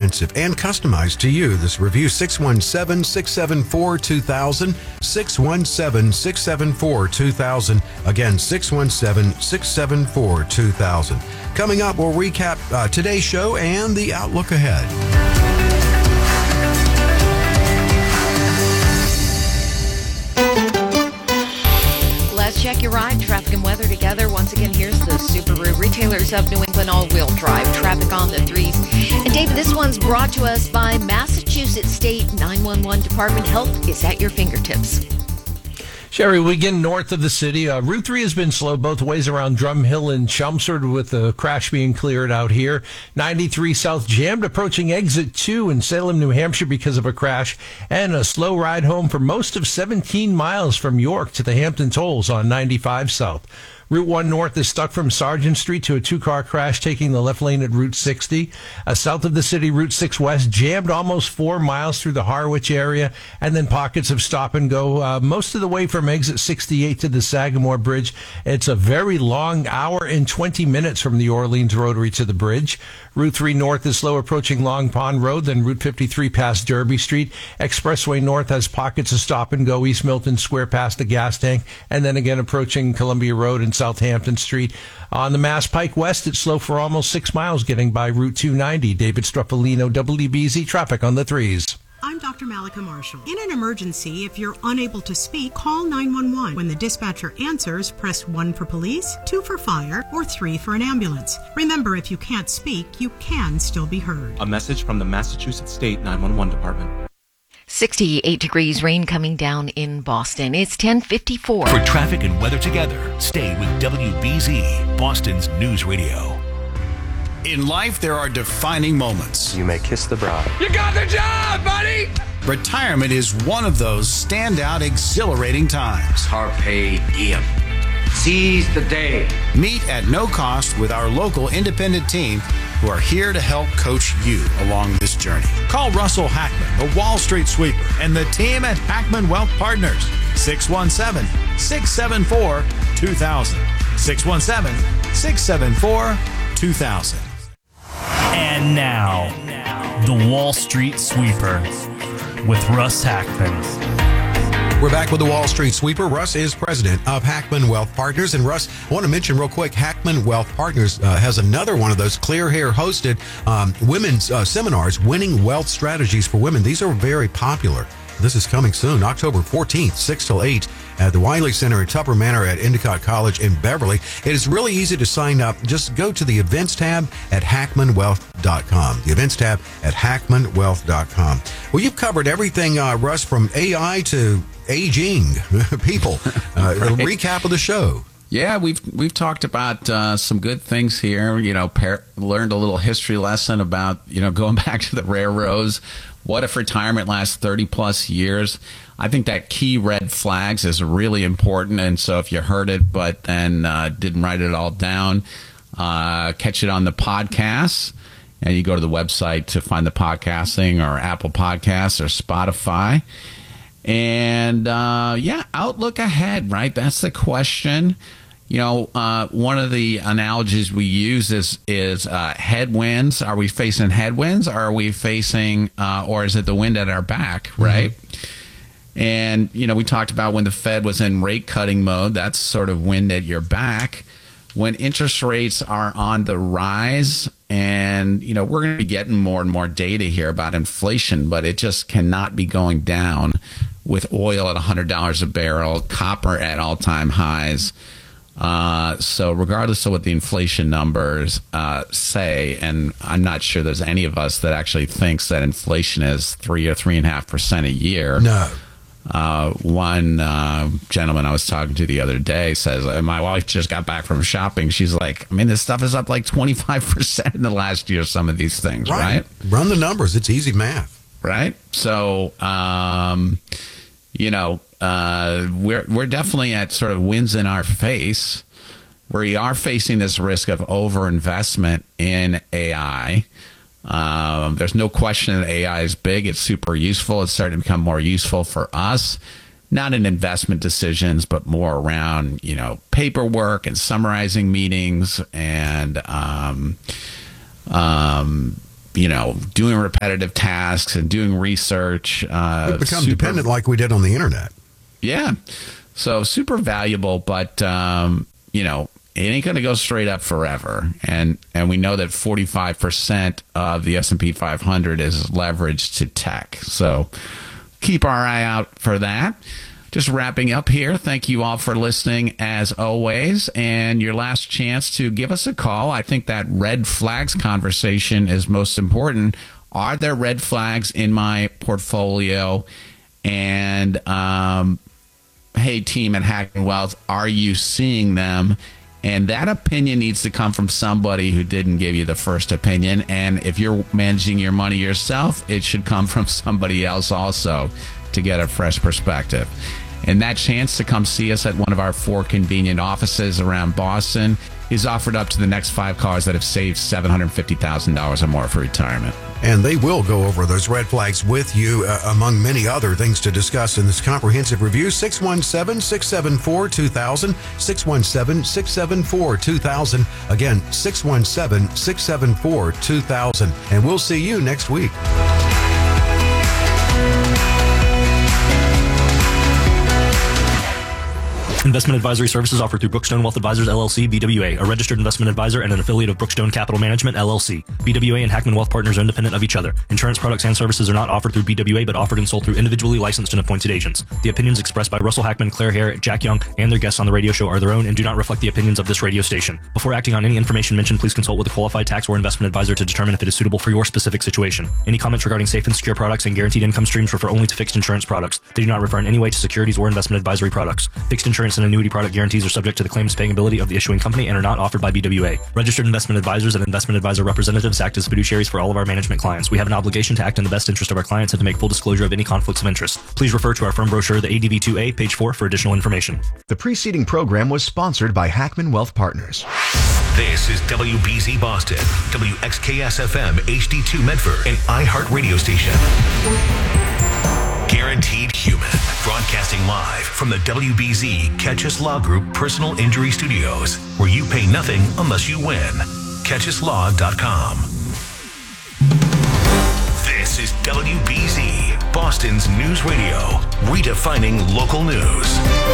comprehensive and customized to you. This review, 617-674-2000, 617-674-2000. Again, 617-674-2000. Coming up, we'll recap today's show and the outlook ahead. Let's check your ride, traffic and weather together. Once again, here's the Subaru Retailers of New England all-wheel drive traffic on the 3s. And David, this one's brought to us by Massachusetts State 911 Department. Help is at your fingertips. Sherry, we begin north of the city. Route 3 has been slow both ways around Drum Hill and Chelmsford, with the crash being cleared out here. 93 south jammed approaching exit 2 in Salem, New Hampshire because of a crash, and a slow ride home for most of 17 miles from York to the Hampton Tolls on 95 south. Route 1 north is stuck from Sargent Street to a two-car crash taking the left lane at Route 60. South of the city, Route 6 west jammed almost 4 miles through the Harwich area, and then pockets of stop and go most of the way from exit 68 to the Sagamore Bridge. It's a very long hour and 20 minutes from the Orleans Rotary to the bridge. Route 3 north is slow approaching Long Pond Road, then Route 53 past Derby Street. Expressway north has pockets of stop and go, East Milton Square past the gas tank, and then again approaching Columbia Road and Southampton Street. On the Mass Pike West, it's slow for almost 6 miles getting by Route 290. David Struffolino, WBZ Traffic on the 3s. I'm Dr. Malika Marshall. In an emergency, if you're unable to speak, call 911. When the dispatcher answers, press 1 for police, 2 for fire, or 3 for an ambulance. Remember, if you can't speak, you can still be heard. A message from the Massachusetts State 911 Department. 68 degrees, rain coming down in Boston. It's 10:54. For traffic and weather together, stay with WBZ, Boston's News Radio. In life, there are defining moments. You may kiss the bride. You got the job, buddy! Retirement is one of those standout, exhilarating times. Carpe diem. Seize the day. Meet at no cost with our local independent team who are here to help coach you along this journey. Call Russell Hackman, the Wall Street Sweeper, and the team at Hackman Wealth Partners. 617-674-2000. 617-674-2000. And now, the Wall Street Sweeper with Russ Hackman. We're back with the Wall Street Sweeper. Russ is president of Hackman Wealth Partners. And Russ, I want to mention real quick, Hackman Wealth Partners has another one of those Clear Hair hosted women's seminars, Winning Wealth Strategies for Women. These are very popular. This is coming soon, October 14th, 6 till 8 at the Wiley Center at Tupper Manor at Endicott College in Beverly. It is really easy to sign up. Just go to the events tab at hackmanwealth.com. The events tab at hackmanwealth.com. Well, you've covered everything, Russ, from AI to aging people. Right. A recap of the show. Yeah, we've talked about some good things here. You know, learned a little history lesson about, going back to the railroads. What if retirement lasts 30 plus years? I think that key red flags is really important. And so if you heard it but then didn't write it all down, catch it on the podcast. And you go to the website to find the podcasting, or Apple Podcasts or Spotify. And outlook ahead, right? That's the question. One of the analogies we use is headwinds. Are we facing headwinds? Are we facing, or is it the wind at our back, right? Mm-hmm. And, we talked about when the Fed was in rate cutting mode, that's sort of wind at your back. When interest rates are on the rise, and, we're going to be getting more and more data here about inflation, but it just cannot be going down with oil at $100 a barrel, copper at all-time highs. So regardless of what the inflation numbers say, and I'm not sure there's any of us that actually thinks that inflation is 3 or 3.5% a year. No. One gentleman I was talking to the other day says, my wife just got back from shopping. She's like, this stuff is up like 25% in the last year, some of these things, right? Run the numbers. It's easy math. Right? So, we're definitely at sort of winds in our face. We are facing this risk of overinvestment in AI. There's no question that AI is big. It's super useful. It's starting to become more useful for us, not in investment decisions, but more around, paperwork and summarizing meetings and, doing repetitive tasks and doing research. We become dependent like we did on the internet. Yeah. So super valuable, but, it ain't going to go straight up forever. And we know that 45% of the S&P 500 is leveraged to tech. So keep our eye out for that. Just wrapping up here. Thank you all for listening as always. And your last chance to give us a call. I think that red flags conversation is most important. Are there red flags in my portfolio? And, hey, team at Hackman Wealth, are you seeing them? And that opinion needs to come from somebody who didn't give you the first opinion. And if you're managing your money yourself, it should come from somebody else also to get a fresh perspective. And that chance to come see us at one of our 4 convenient offices around Boston is offered up to the next 5 callers that have saved $750,000 or more for retirement. And they will go over those red flags with you, among many other things to discuss in this comprehensive review. 617-674-2000, 617-674-2000. Again, 617-674-2000. And we'll see you next week. Investment advisory services offered through Brookstone Wealth Advisors, LLC, BWA, a registered investment advisor and an affiliate of Brookstone Capital Management, LLC. BWA and Hackman Wealth Partners are independent of each other. Insurance products and services are not offered through BWA, but offered and sold through individually licensed and appointed agents. The opinions expressed by Russell Hackman, Claire Hare, Jack Young, and their guests on the radio show are their own and do not reflect the opinions of this radio station. Before acting on any information mentioned, please consult with a qualified tax or investment advisor to determine if it is suitable for your specific situation. Any comments regarding safe and secure products and guaranteed income streams refer only to fixed insurance products. They do not refer in any way to securities or investment advisory products. Fixed insurance and annuity product guarantees are subject to the claims paying ability of the issuing company and are not offered by BWA. Registered investment advisors and investment advisor representatives act as fiduciaries for all of our management clients. We have an obligation to act in the best interest of our clients and to make full disclosure of any conflicts of interest. Please refer to our firm brochure, the ADV2A, page 4, for additional information. The preceding program was sponsored by Hackman Wealth Partners. This is WBZ Boston, WXKS-FM, HD2 Medford, and iHeart Radio Station. Guaranteed Human, broadcasting live from the WBZ Catchus Law Group Personal Injury Studios, where you pay nothing unless you win. CatchusLaw.com. This is WBZ, Boston's news radio, redefining local news.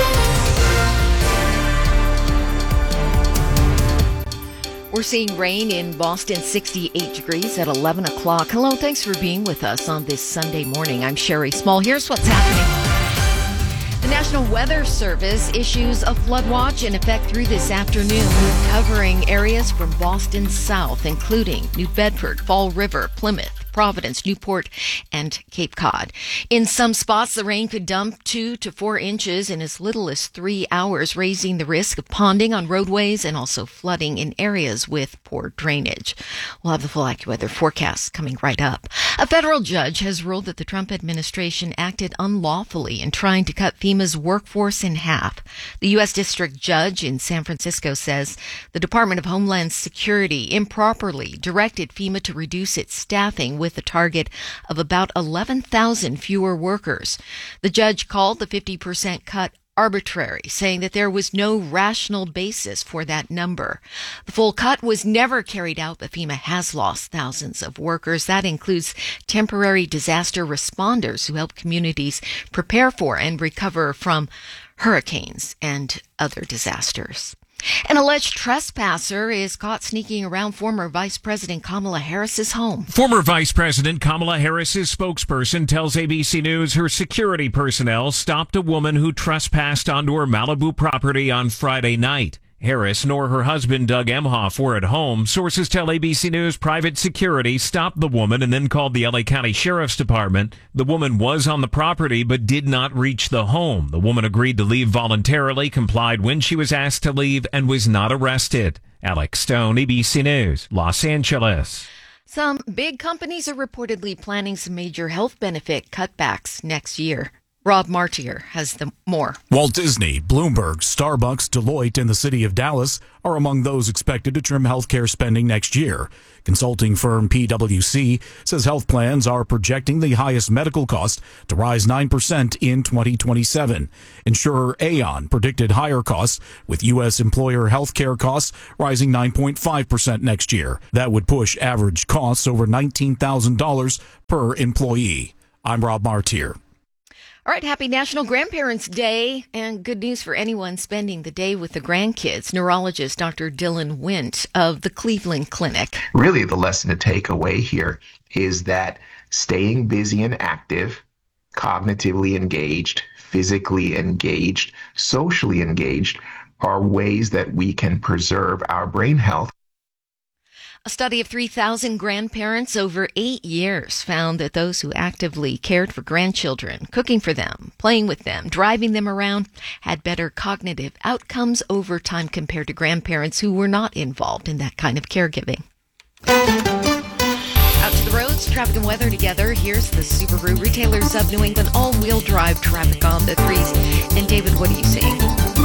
We're seeing rain in Boston, 68 degrees at 11 o'clock. Hello, thanks for being with us on this Sunday morning. I'm Sherry Small. Here's what's happening. The National Weather Service issues a flood watch in effect through this afternoon, covering areas from Boston south, including New Bedford, Fall River, Plymouth, Providence, Newport, and Cape Cod. In some spots, the rain could dump 2 to 4 inches in as little as 3 hours, raising the risk of ponding on roadways and also flooding in areas with poor drainage. We'll have the full AccuWeather forecast coming right up. A federal judge has ruled that the Trump administration acted unlawfully in trying to cut FEMA's workforce in half. The U.S. District Judge in San Francisco says the Department of Homeland Security improperly directed FEMA to reduce its staffing with a target of about 11,000 fewer workers. The judge called the 50% cut arbitrary, saying that there was no rational basis for that number. The full cut was never carried out, but FEMA has lost thousands of workers. That includes temporary disaster responders who help communities prepare for and recover from hurricanes and other disasters. An alleged trespasser is caught sneaking around former Vice President Kamala Harris's home. Former Vice President Kamala Harris's spokesperson tells ABC News her security personnel stopped a woman who trespassed onto her Malibu property on Friday night. Harris nor her husband Doug Emhoff were at home. Sources tell ABC News private security stopped the woman and then called the LA County Sheriff's Department. The woman was on the property but did not reach the home. The woman agreed to leave voluntarily, complied when she was asked to leave, and was not arrested. Alex Stone, ABC News, Los Angeles. Some big companies are reportedly planning some major health benefit cutbacks next year. Rob Martier has more. Walt Disney, Bloomberg, Starbucks, Deloitte, and the city of Dallas are among those expected to trim healthcare spending next year. Consulting firm PwC says health plans are projecting the highest medical cost to rise 9% in 2027. Insurer Aon predicted higher costs, with U.S. employer healthcare costs rising 9.5% next year. That would push average costs over $19,000 per employee. I'm Rob Martier. All right, happy National Grandparents' Day, and good news for anyone spending the day with the grandkids. Neurologist Dr. Dylan Wint of the Cleveland Clinic. Really, the lesson to take away here is that staying busy and active, cognitively engaged, physically engaged, socially engaged are ways that we can preserve our brain health. A study of 3,000 grandparents over 8 years found that those who actively cared for grandchildren, cooking for them, playing with them, driving them around, had better cognitive outcomes over time compared to grandparents who were not involved in that kind of caregiving. Out to the roads, traffic and weather together. Here's the Subaru Retailers of New England all-wheel drive traffic on the 3s. And David, what are you seeing?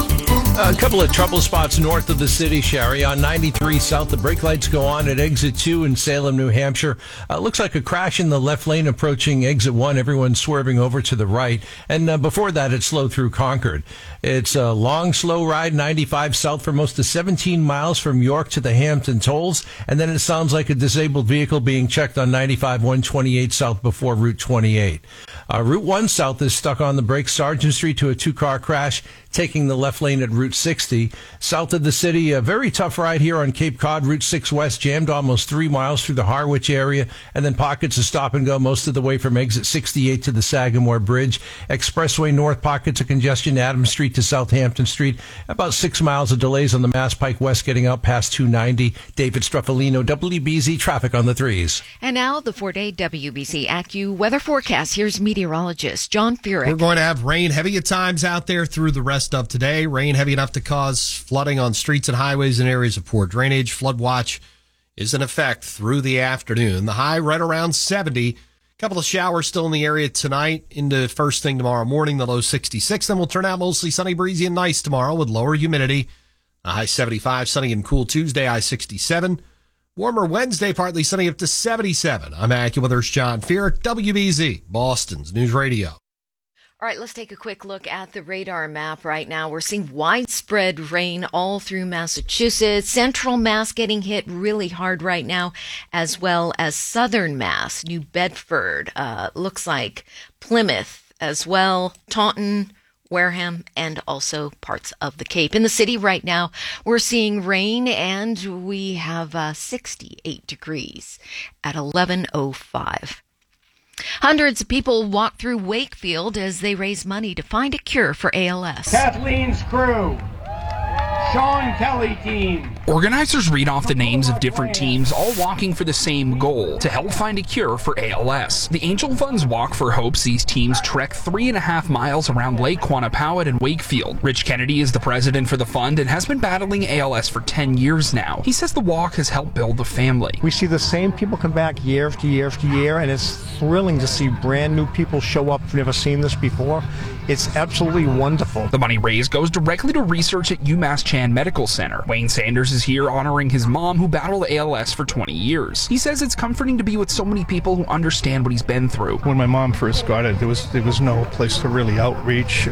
A couple of trouble spots north of the city, Sherry. On 93 South, the brake lights go on at Exit 2 in Salem, New Hampshire. Looks like a crash in the left lane approaching Exit 1. Everyone's swerving over to the right. And before that, it's slow through Concord. It's a long, slow ride, 95 South for most of 17 miles from York to the Hampton tolls. And then it sounds like a disabled vehicle being checked on 95 128 South before Route 28. Route 1 South is stuck on the brakes, Sargent Street, to a two-car crash, taking the left lane at Route 60. South of the city, a very tough ride here on Cape Cod. Route 6 West jammed almost 3 miles through the Harwich area, and then pockets of stop and go most of the way from exit 68 to the Sagamore Bridge. Expressway North, pockets of congestion, Adams Street to Southampton Street. About 6 miles of delays on the Mass Pike West getting out past 290. David Struffolino, WBZ Traffic on the 3s. And now the 4-day WBZ AccuWeather weather forecast. Here's meteorologist John Furyk. We're going to have rain heavy at times out there through the rest of today. Rain heavy enough to cause flooding on streets and highways in areas of poor drainage. Flood watch is in effect through the afternoon. The high right around 70. A couple of showers still in the area tonight into first thing tomorrow morning. The low 66. Then we'll turn out mostly sunny, breezy, and nice tomorrow with lower humidity. A high 75. Sunny and cool Tuesday, high 67. Warmer Wednesday, partly sunny up to 77. I'm AccuWeather's John Furyk, WBZ, Boston's News Radio. All right, let's take a quick look at the radar map right now. We're seeing widespread rain all through Massachusetts. Central Mass getting hit really hard right now, as well as Southern Mass, New Bedford, looks like Plymouth as well, Taunton, Wareham, and also parts of the Cape. In the city right now, we're seeing rain, and we have 68 degrees at 11:05. Hundreds of people walk through Wakefield as they raise money to find a cure for ALS. Kathleen's crew. Sean Kelly team. Organizers read off the names of different teams, all walking for the same goal, to help find a cure for ALS. The Angel Funds Walk for Hope sees teams trek 3.5 miles around Lake Quannapawet and Wakefield. Rich Kennedy is the president for the fund and has been battling ALS for 10 years now. He says the walk has helped build a family. We see the same people come back year after year after year, and it's thrilling to see brand new people show up who've never seen this before. It's absolutely wonderful. The money raised goes directly to research at UMass Chan Medical Center. Wayne Sanders is here honoring his mom, who battled ALS for 20 years. He says it's comforting to be with so many people who understand what he's been through. When my mom first got it, there was no place to really outreach,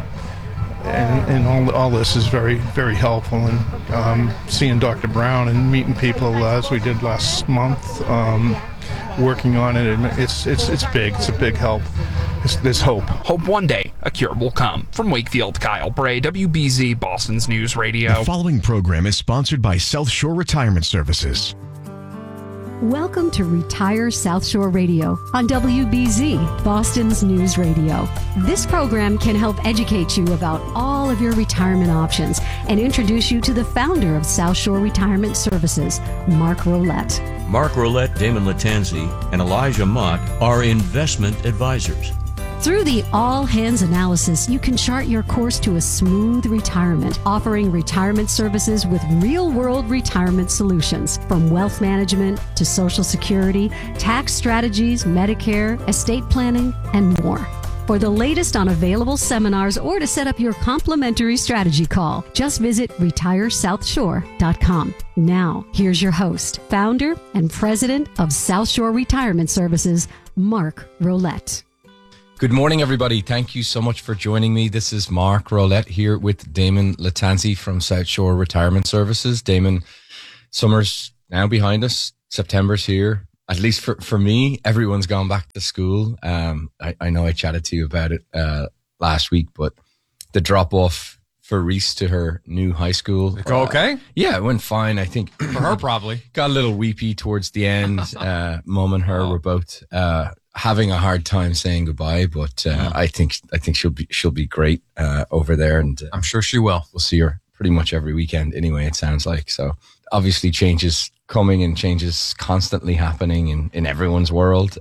and all this is very, very helpful. And seeing Dr. Brown and meeting people as we did last month, working on it, and it's big. It's a big help. There's hope. Hope one day a cure will come. From Wakefield, Kyle Bray, WBZ, Boston's News Radio. The following program is sponsored by South Shore Retirement Services. Welcome to Retire South Shore Radio on WBZ, Boston's News Radio. This program can help educate you about all of your retirement options and introduce you to the founder of South Shore Retirement Services, Mark Rolette. Mark Rolette, Damon Latanzi, and Elijah Mott are investment advisors. Through the all-hands analysis, you can chart your course to a smooth retirement, offering retirement services with real-world retirement solutions, from wealth management to Social Security, tax strategies, Medicare, estate planning, and more. For the latest on available seminars or to set up your complimentary strategy call, just visit retiresouthshore.com. Now, here's your host, founder and president of South Shore Retirement Services, Mark Rolette. Good morning, everybody. Thank you so much for joining me. This is Mark Rolette here with Damon Latanzi from South Shore Retirement Services. Damon, summer's now behind us. September's here. At least for me, everyone's gone back to school. I know I chatted to you about it last week, but the drop-off for Reese to her new high school. Did it go okay? Yeah, it went fine. I think for her probably got a little weepy towards the end. Mum and her were both having a hard time saying goodbye, but I think she'll be great over there, and I'm sure she will. We'll see her pretty much every weekend anyway, it sounds like. So obviously changes coming and changes constantly happening in everyone's world.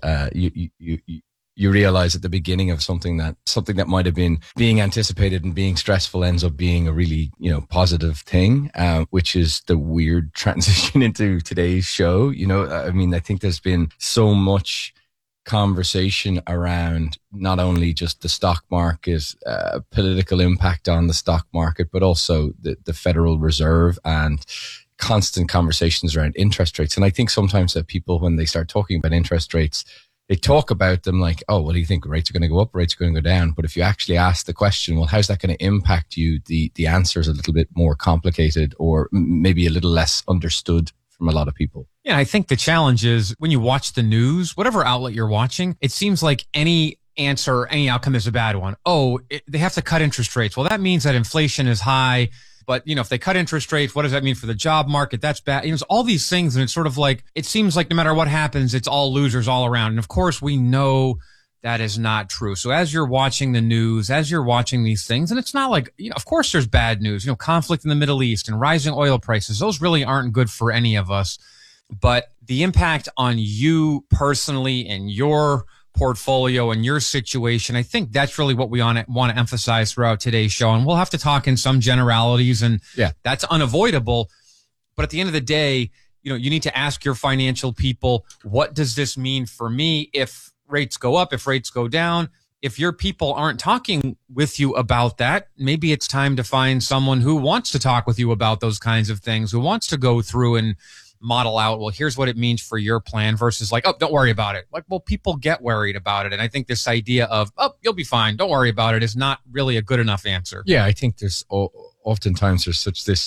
You realize at the beginning of something that might have been being anticipated and being stressful ends up being a really, positive thing, which is the weird transition into today's show. I mean, I think there's been so much conversation around not only just the stock market, political impact on the stock market, but also the Federal Reserve and constant conversations around interest rates. And I think sometimes that people, when they start talking about interest rates, they talk about them like, oh, what do you think? Rates are going to go up, rates are going to go down. But if you actually ask the question, well, how's that going to impact you? The answer is a little bit more complicated, or maybe a little less understood from a lot of people. Yeah, I think the challenge is when you watch the news, whatever outlet you're watching, it seems like any answer, any outcome is a bad one. They have to cut interest rates. Well, that means that inflation is high. But, if they cut interest rates, what does that mean for the job market? That's bad. It's all these things. And it's sort of like, it seems like no matter what happens, it's all losers all around. And of course, we know that is not true. So as you're watching the news, as you're watching these things, and it's not like, of course there's bad news, conflict in the Middle East and rising oil prices. Those really aren't good for any of us. But the impact on you personally and your portfolio and your situation, I think that's really what we want to emphasize throughout today's show. And we'll have to talk in some generalities, and that's unavoidable. But at the end of the day, you need to ask your financial people, what does this mean for me if rates go up, if rates go down? If your people aren't talking with you about that, maybe it's time to find someone who wants to talk with you about those kinds of things, who wants to go through and model out, well, here's what it means for your plan versus like, oh, don't worry about it. Like, well, people get worried about it. And I think this idea of, oh, you'll be fine, don't worry about it, is not really a good enough answer. Yeah, I think there's oftentimes there's such this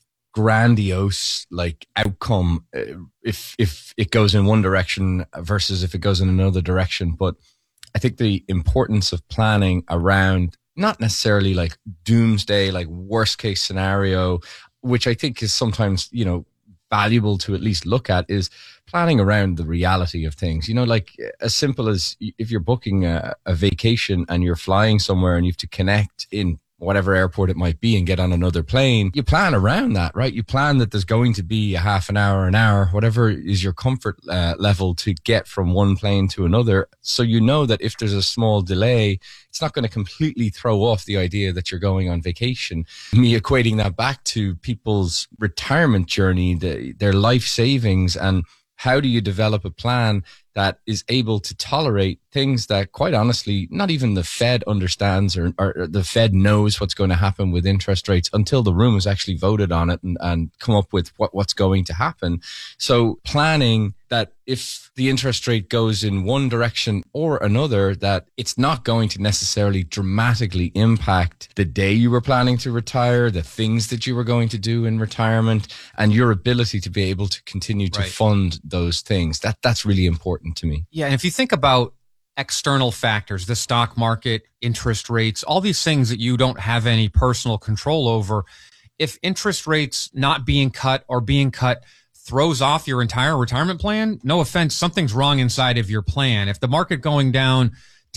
grandiose like outcome if it goes in one direction versus if it goes in another direction. But I think the importance of planning around not necessarily like doomsday, like worst case scenario, which I think is sometimes, valuable to at least look at, is planning around the reality of things. Like as simple as if you're booking a vacation and you're flying somewhere and you have to connect in whatever airport it might be and get on another plane, you plan around that, right? You plan that there's going to be a half an hour, whatever is your comfort level to get from one plane to another. So that if there's a small delay, it's not going to completely throw off the idea that you're going on vacation. Me equating that back to people's retirement journey, their life savings, and how do you develop a plan that is able to tolerate things that, quite honestly, not even the Fed understands or the Fed knows what's going to happen with interest rates until the room has actually voted on it and come up with what's going to happen. So planning that if the interest rate goes in one direction or another, that it's not going to necessarily dramatically impact the day you were planning to retire, the things that you were going to do in retirement, and your ability to be able to continue to fund those things. That's really important to me. Yeah, and if you think about external factors, the stock market, interest rates, all these things that you don't have any personal control over, if interest rates not being cut or being cut throws off your entire retirement plan, no offense, something's wrong inside of your plan. If the market going down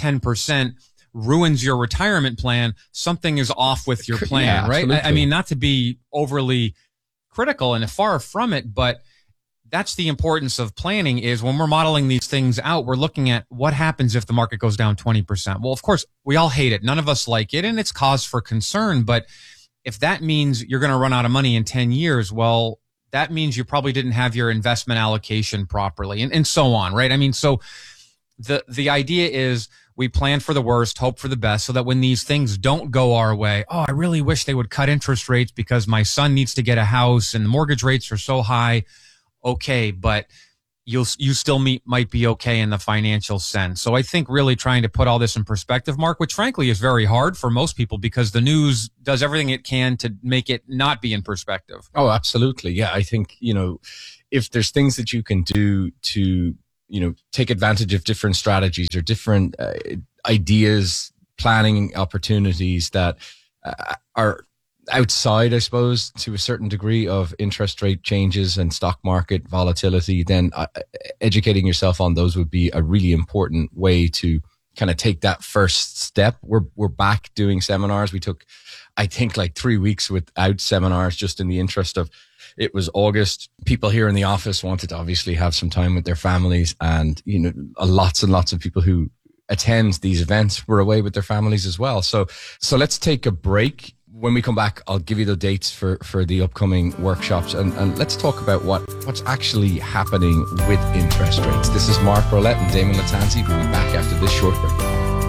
10% ruins your retirement plan, something is off with your plan, right? I mean, not to be overly critical and far from it, but that's the importance of planning, is when we're modeling these things out, we're looking at what happens if the market goes down 20%. Well, of course, we all hate it. None of us like it, and it's cause for concern. But if that means you're going to run out of money in 10 years, well, that means you probably didn't have your investment allocation properly, and so on, right? I mean, so the idea is we plan for the worst, hope for the best, so that when these things don't go our way, oh, I really wish they would cut interest rates because my son needs to get a house and the mortgage rates are so high. Okay, but you still might be okay in the financial sense. So I think really trying to put all this in perspective, Mark, which frankly is very hard for most people because the news does everything it can to make it not be in perspective. Oh, absolutely. Yeah, I think, if there's things that you can do to, take advantage of different strategies or different ideas, planning opportunities that are outside, I suppose, to a certain degree of interest rate changes and stock market volatility, then educating yourself on those would be a really important way to kind of take that first step. We're back doing seminars. We took, I think, like 3 weeks without seminars just in the interest of it was August. People here in the office wanted to obviously have some time with their families, and lots and lots of people who attend these events were away with their families as well. So let's take a break. When we come back, I'll give you the dates for the upcoming workshops, and let's talk about what's actually happening with interest rates. This is Mark Rolette and Damon Latanzi. We'll be back after this short break.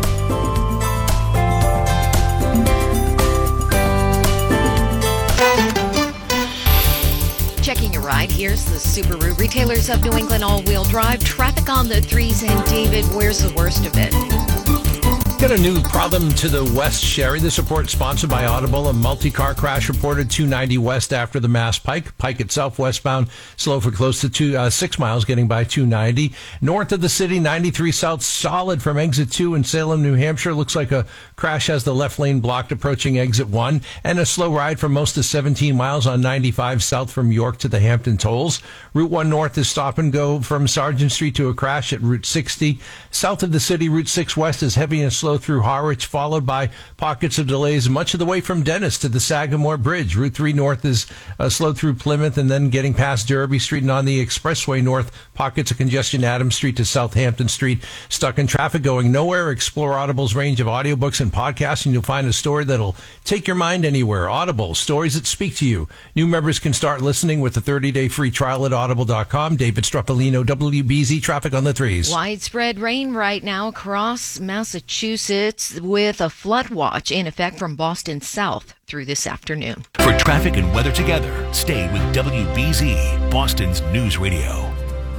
Checking your ride, here's the Subaru Retailers of New England all-wheel drive. Traffic on the 3s, and David, where's the worst of it? Got a new problem to the west, Sherry. This report sponsored by Audible. A multi-car crash reported 290 west after the Mass Pike. Pike itself westbound, slow for close to 6 miles, getting by 290. North of the city, 93 south, solid from exit 2 in Salem, New Hampshire. Looks like a crash has the left lane blocked approaching exit 1. And a slow ride for most of 17 miles on 95 south from York to the Hampton tolls. Route 1 north is stop and go from Sargent Street to a crash at Route 60. South of the city, Route 6 west is heavy and slow through Harwich, followed by pockets of delays much of the way from Dennis to the Sagamore Bridge. Route 3 north is slow through Plymouth and then getting past Derby Street, and on the expressway north, pockets of congestion Adams Street to Southampton Street. Stuck in traffic going nowhere. Explore Audible's range of audiobooks and podcasts, and you'll find a story that'll take your mind anywhere. Audible, stories that speak to you. New members can start listening with a 30-day free trial at audible.com. David Struffolino, WBZ Traffic on the 3s. Widespread rain right now across Massachusetts, with a flood watch in effect from Boston south through this afternoon. For traffic and weather together, stay with WBZ, Boston's News Radio.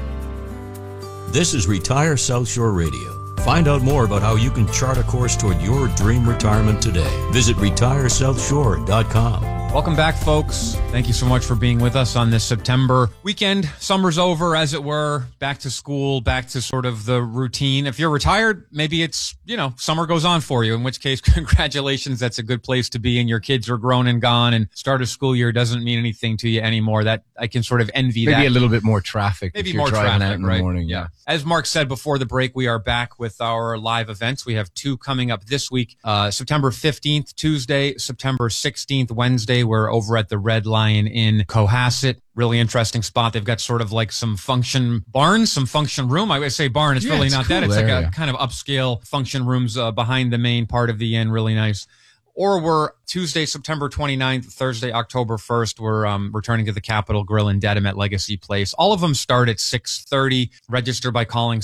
This is Retire South Shore Radio. Find out more about how you can chart a course toward your dream retirement today. Visit retiresouthshore.com. Welcome back, folks. Thank you so much for being with us on this September weekend. Summer's over, as it were. Back to school, back to sort of the routine. If you're retired, maybe it's, summer goes on for you, in which case, congratulations. That's a good place to be, and your kids are grown and gone, and start of school year doesn't mean anything to you anymore. That I can sort of envy that. Maybe a little bit more traffic. Maybe if you're more driving traffic, out in the morning. Yeah. As Mark said before the break, we are back with our live events. We have 2 coming up this week. September 15th, Tuesday, September 16th, Wednesday. We're over at the Red Lion in Cohasset. Really interesting spot. They've got sort of like some function barns, some function room. I would say barn. It's really not that. It's like a kind of upscale function rooms behind the main part of the inn. Really nice. Or we're Tuesday, September 29th, Thursday, October 1st. We're returning to the Capitol Grill in Dedham at Legacy Place. All of them start at 6:30. Register by calling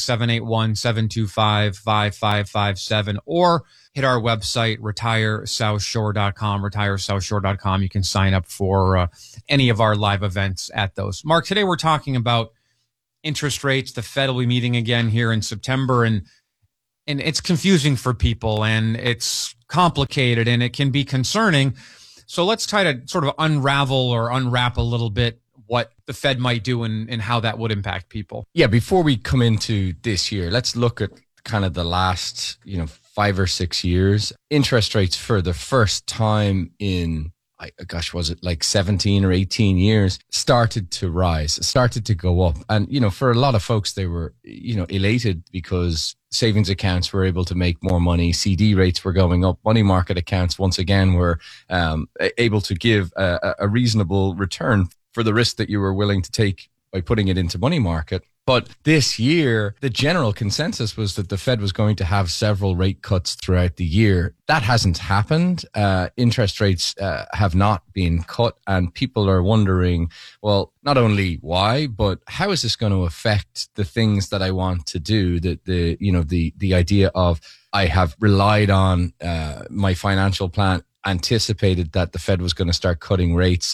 781-725-5557 or hit our website, retiresouthshore.com, retiresouthshore.com. You can sign up for any of our live events at those. Mark, today we're talking about interest rates. The Fed will be meeting again here in September, and it's confusing for people, and it's complicated, and it can be concerning. So let's try to sort of unravel or unwrap a little bit what the Fed might do and how that would impact people. Yeah, before we come into this year, let's look at kind of the last, 5 or 6 years. Interest rates for the first time in, was it like 17 or 18 years, started to rise, started to go up. And, for a lot of folks, they were, elated because savings accounts were able to make more money. CD rates were going up. Money market accounts, once again, were able to give a reasonable return for the risk that you were willing to take by putting it into money market. But this year, the general consensus was that the Fed was going to have several rate cuts throughout the year. That hasn't happened. Interest rates have not been cut, and people are wondering, well, not only why, but how is this going to affect the things that I want to do? The idea of I have relied on my financial plan, anticipated that the Fed was going to start cutting rates,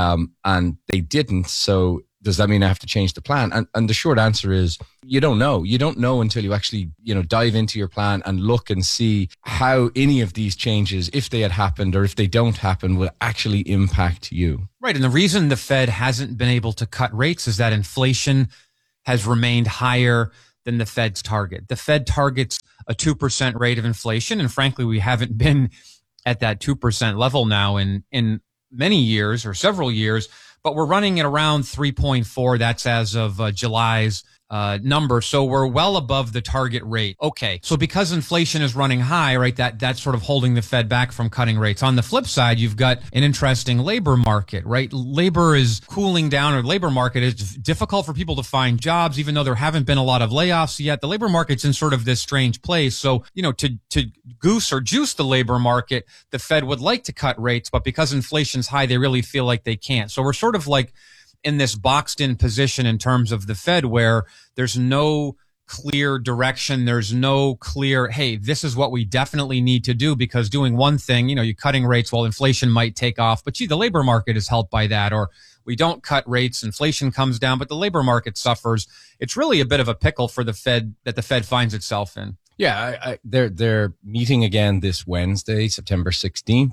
and they didn't. So does that mean I have to change the plan? And the short answer is you don't know. You don't know until you actually, dive into your plan and look and see how any of these changes, if they had happened or if they don't happen, will actually impact you. Right. And the reason the Fed hasn't been able to cut rates is that inflation has remained higher than the Fed's target. The Fed targets a 2% rate of inflation. And frankly, we haven't been at that 2% level now in many years or several years. But we're running at around 3.4. That's as of July's number. So we're well above the target rate. Okay. So because inflation is running high, right, that's sort of holding the Fed back from cutting rates. On the flip side, you've got an interesting labor market, right? Labor is cooling down, or labor market is difficult for people to find jobs, even though there haven't been a lot of layoffs yet. The labor market's in sort of this strange place. So, to goose or juice the labor market, the Fed would like to cut rates, but because inflation's high, they really feel like they can't. So we're sort of like in this boxed in position in terms of the Fed, where there's no clear direction. There's no clear, hey, this is what we definitely need to do, because doing one thing, you're cutting rates while inflation might take off, but the labor market is helped by that. Or we don't cut rates, inflation comes down, but the labor market suffers. It's really a bit of a pickle for the Fed that the Fed finds itself in. Yeah, they're meeting again this Wednesday, September 16th.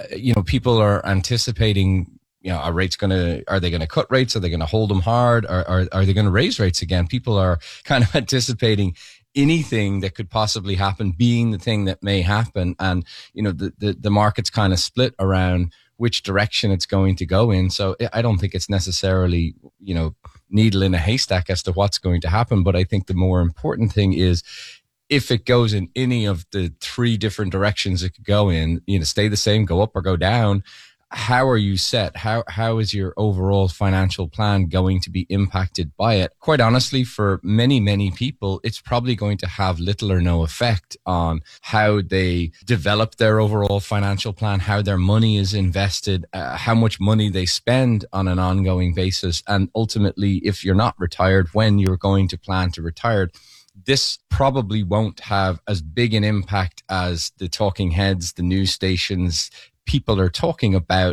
People are anticipating, are they going to cut rates? Are they going to hold them hard? Are they going to raise rates again? People are kind of anticipating anything that could possibly happen being the thing that may happen. And, the market's kind of split around which direction it's going to go in. So I don't think it's necessarily, needle in a haystack as to what's going to happen. But I think the more important thing is, if it goes in any of the three different directions it could go in, stay the same, go up or go down, how are you set? How is your overall financial plan going to be impacted by it? Quite honestly, for many, many people, it's probably going to have little or no effect on how they develop their overall financial plan, how their money is invested, how much money they spend on an ongoing basis. And ultimately, if you're not retired, when you're going to plan to retire, this probably won't have as big an impact as the talking heads, the news stations. People are talking about,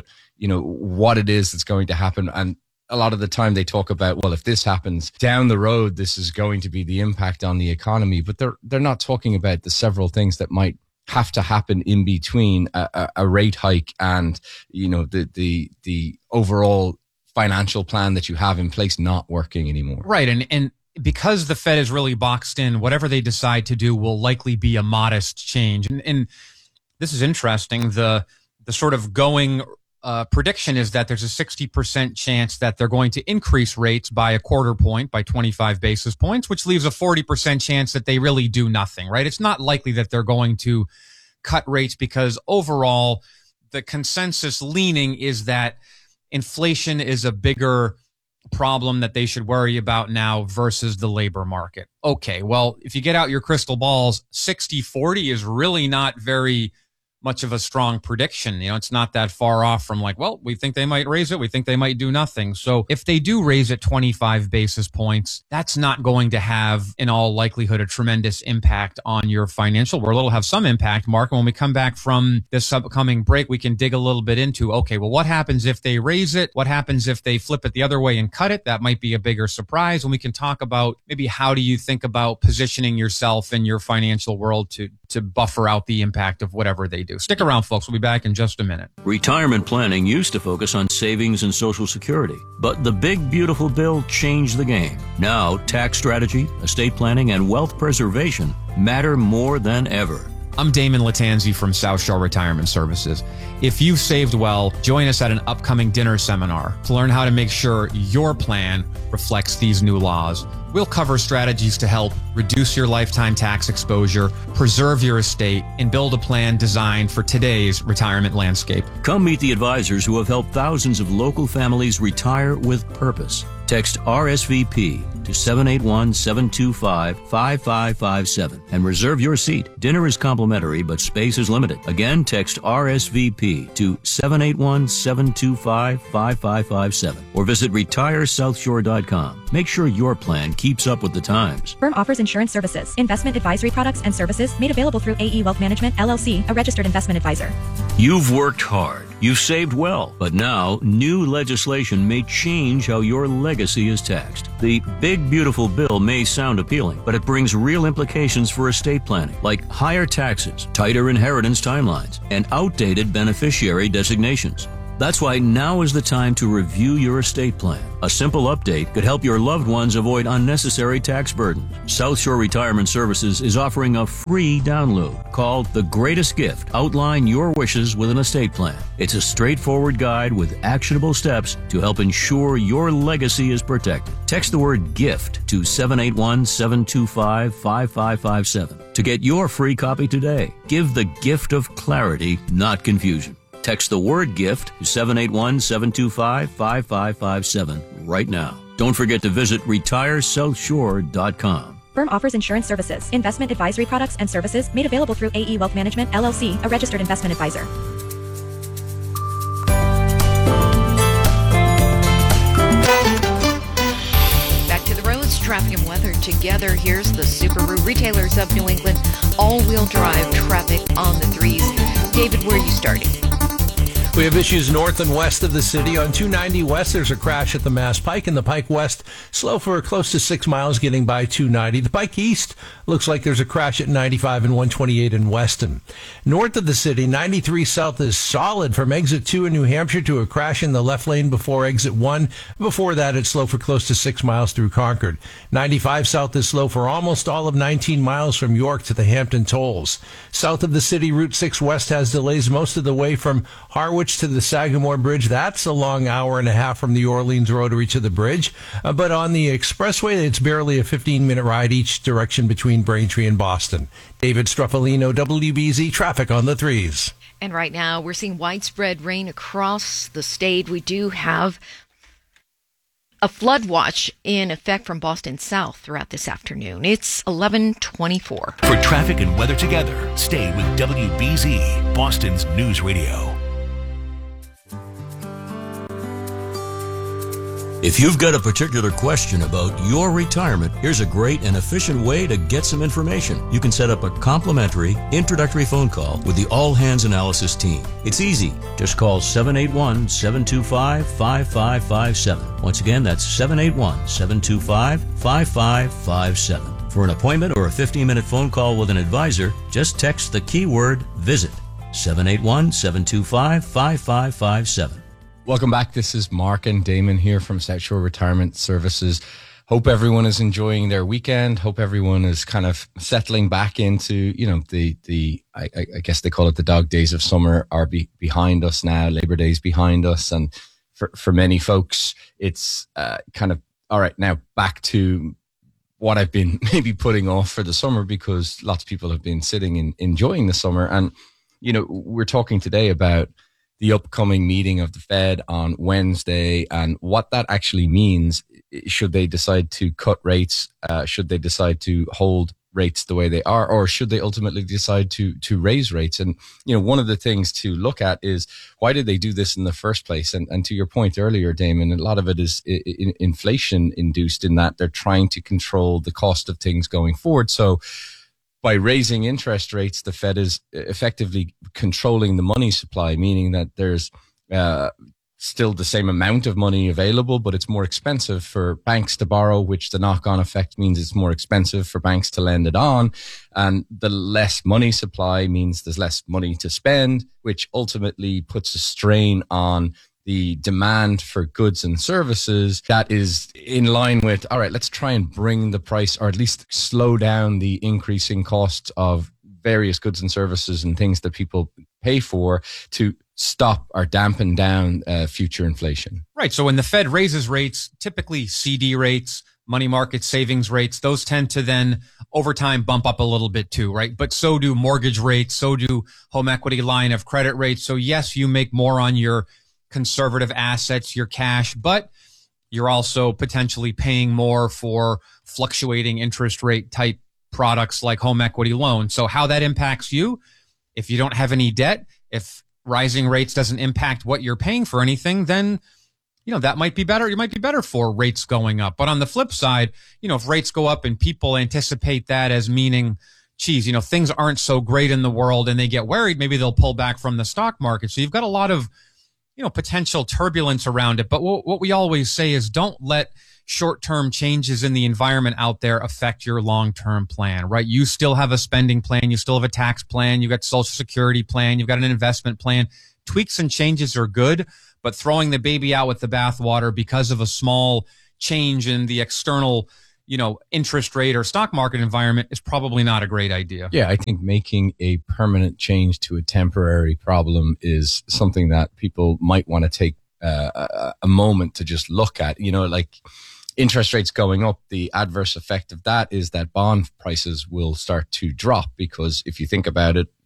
what it is that's going to happen. And a lot of the time they talk about, well, if this happens down the road, this is going to be the impact on the economy. But they're not talking about the several things that might have to happen in between a rate hike and, the overall financial plan that you have in place not working anymore. Right. And because the Fed is really boxed in, whatever they decide to do will likely be a modest change. And this is interesting. The sort of going prediction is that there's a 60% chance that they're going to increase rates by a quarter point, by 25 basis points, which leaves a 40% chance that they really do nothing, right? It's not likely that they're going to cut rates, because overall the consensus leaning is that inflation is a bigger problem that they should worry about now versus the labor market. Okay, well, if you get out your crystal balls, 60-40 is really not very much of a strong prediction. It's not that far off from like, well, we think they might raise it, we think they might do nothing. So if they do raise it 25 basis points, that's not going to have, in all likelihood, a tremendous impact on your financial world. It'll have some impact, Mark. And when we come back from this upcoming break, we can dig a little bit into, okay, well, what happens if they raise it? What happens if they flip it the other way and cut it? That might be a bigger surprise. And we can talk about maybe how do you think about positioning yourself in your financial world to buffer out the impact of whatever they do. Stick around, folks. We'll be back in just a minute. Retirement planning used to focus on savings and Social Security, but the big, beautiful bill changed the game. Now, tax strategy, estate planning, and wealth preservation matter more than ever. I'm Damon Latanzi from South Shore Retirement Services. If you've saved well, join us at an upcoming dinner seminar to learn how to make sure your plan reflects these new laws. We'll cover strategies to help reduce your lifetime tax exposure, preserve your estate, and build a plan designed for today's retirement landscape. Come meet the advisors who have helped thousands of local families retire with purpose. Text RSVP to 781-725-5557 and reserve your seat. Dinner is complimentary, but space is limited. Again, text RSVP to 781-725-5557 or visit retiresouthshore.com. Make sure your plan keeps up with the times. Firm offers insurance services, investment advisory products and services made available through AE Wealth Management, LLC, a registered investment advisor. You've worked hard. You've saved well. But now, new legislation may change how your legacy is taxed. The big, beautiful bill may sound appealing, but it brings real implications for estate planning, like higher taxes, tighter inheritance timelines, and outdated beneficiary designations. That's why now is the time to review your estate plan. A simple update could help your loved ones avoid unnecessary tax burdens. South Shore Retirement Services is offering a free download called The Greatest Gift. Outline your wishes with an estate plan. It's a straightforward guide with actionable steps to help ensure your legacy is protected. Text the word GIFT to 781-725-5557 to get your free copy today. Give the gift of clarity, not confusion. Text the word GIFT to 781-725-5557 right now. Don't forget to visit retiresouthshore.com. Firm offers insurance services, investment advisory products and services made available through AE Wealth Management, LLC, a registered investment advisor. Back to the roads, traffic and weather together. Here's the Subaru Retailers of New England all-wheel drive traffic on the 3s. David, where are you starting? We have issues north and west of the city. On 290 West, there's a crash at the Mass Pike, and the Pike West slow for close to 6 miles getting by 290. The Pike East looks like there's a crash at 95 and 128 in Weston. North of the city, 93 South is solid from exit 2 in New Hampshire to a crash in the left lane before exit 1. Before that, it's slow for close to 6 miles through Concord. 95 South is slow for almost all of 19 miles from York to the Hampton Tolls. South of the city, Route 6 West has delays most of the way from Harwich to the Sagamore Bridge. That's a long hour and a half from the Orleans Rotary to the bridge. But on the expressway, it's barely a 15-minute ride each direction between Braintree and Boston. David Struffolino, WBZ Traffic on the 3s. And right now, we're seeing widespread rain across the state. We do have a flood watch in effect from Boston south throughout this afternoon. It's 11:24. For traffic and weather together, stay with WBZ, Boston's News Radio. If you've got a particular question about your retirement, here's a great and efficient way to get some information. You can set up a complimentary introductory phone call with the All Hands Analysis team. It's easy. Just call 781-725-5557. Once again, that's 781-725-5557. For an appointment or a 15-minute phone call with an advisor, just text the keyword VISIT. 781-725-5557. Welcome back. This is Mark and Damon here from South Shore Retirement Services. Hope everyone is enjoying their weekend. Hope everyone is kind of settling back into, you know, I guess they call it the dog days of summer are behind us now. Labor Day's behind us. And for many folks, it's kind of, all right, now back to what I've been maybe putting off for the summer because lots of people have been sitting and enjoying the summer. And, you know, we're talking today about the upcoming meeting of the Fed on Wednesday and what that actually means. Should they decide to cut rates? Should they decide to hold rates the way they are? Or should they ultimately decide to raise rates? And, you know, one of the things to look at is why did they do this in the first place? And to your point earlier, Damon, a lot of it is inflation induced in that they're trying to control the cost of things going forward. So by raising interest rates, the Fed is effectively controlling the money supply, meaning that there's still the same amount of money available, but it's more expensive for banks to borrow, which the knock-on effect means it's more expensive for banks to lend it on. And the less money supply means there's less money to spend, which ultimately puts a strain on the demand for goods and services that is in line with, all right, let's try and bring the price or at least slow down the increasing costs of various goods and services and things that people pay for to stop or dampen down future inflation. Right. So when the Fed raises rates, typically CD rates, money market savings rates, those tend to then over time bump up a little bit too, right? But so do mortgage rates, so do home equity line of credit rates. So yes, you make more on your conservative assets, your cash, but You're also potentially paying more for fluctuating interest rate type products like home equity loans. So how that impacts you, if you don't have any debt, if rising rates doesn't impact what you're paying for anything, then, that might be better. You might be better for rates going up. But on the flip side, if rates go up and people anticipate that as meaning, geez, things aren't so great in the world and they get worried, maybe they'll pull back from the stock market. So you've got a lot of, potential turbulence around it. But what we always say is don't let short-term changes in the environment out there affect your long-term plan, right? You still have a spending plan. You still have a tax plan. You've got Social Security plan. You've got an investment plan. Tweaks and changes are good, but throwing the baby out with the bathwater because of a small change in the external, interest rate or stock market environment is probably not a great idea. Yeah, I think making a permanent change to a temporary problem is something that people might want to take a moment to just look at. Like interest rates going up, the adverse effect of that is that bond prices will start to drop, because if you think about it,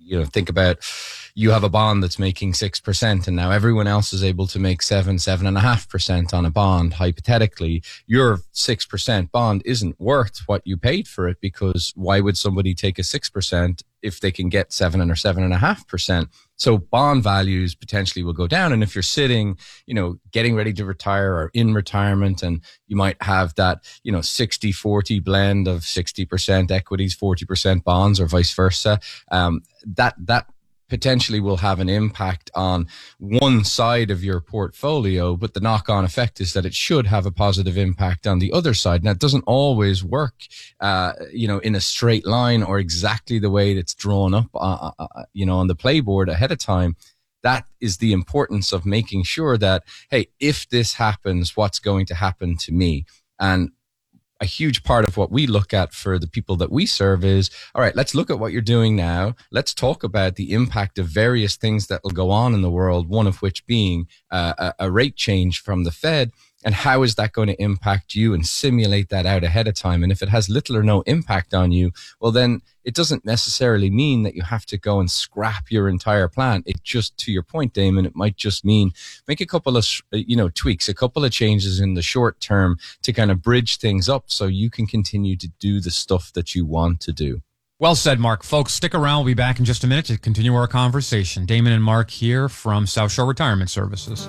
you have a bond that's making 6% and now everyone else is able to make 7.5% on a bond. Hypothetically, your 6% bond isn't worth what you paid for it, because why would somebody take a 6% if they can get 7 or 7.5%? So bond values potentially will go down. And if you're sitting, getting ready to retire or in retirement, and you might have that, 60-40 blend of 60% equities, 40% bonds, or vice versa, that potentially will have an impact on one side of your portfolio, but the knock-on effect is that it should have a positive impact on the other side. Now, it doesn't always work, in a straight line or exactly the way that's drawn up, on the playboard ahead of time. That is the importance of making sure that, hey, if this happens, what's going to happen to me? And a huge part of what we look at for the people that we serve is, all right, let's look at what you're doing now. Let's talk about the impact of various things that will go on in the world, one of which being a rate change from the Fed. And how is that going to impact you, and simulate that out ahead of time? And if it has little or no impact on you, well, then it doesn't necessarily mean that you have to go and scrap your entire plan. It just, to your point, Damon, it might just mean make a couple of, tweaks, a couple of changes in the short term to kind of bridge things up so you can continue to do the stuff that you want to do. Well said, Mark. Folks, stick around. We'll be back in just a minute to continue our conversation. Damon and Mark here from South Shore Retirement Services.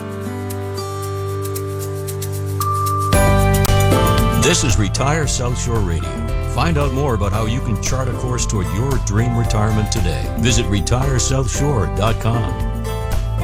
This is Retire South Shore Radio. Find out more about how you can chart a course toward your dream retirement today. Visit retiresouthshore.com.